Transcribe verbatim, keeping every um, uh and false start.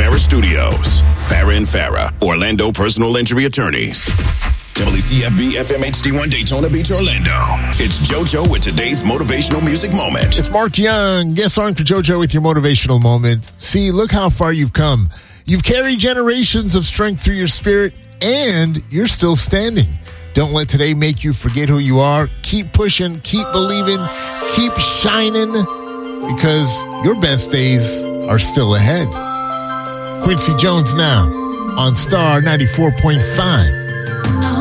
Farah Studios. Farah and Farah, Orlando personal injury attorneys. W C F B F M H D one Daytona Beach, Orlando. It's JoJo with today's motivational music moment. It's Mark Young, guest song for JoJo with your motivational moment. See, look how far you've come. You've carried generations of strength through your spirit, and you're still standing. Don't let today make you forget who you are. Keep pushing, keep believing, keep shining, because your best days are still ahead. Quincy Jones now on Star ninety-four point five.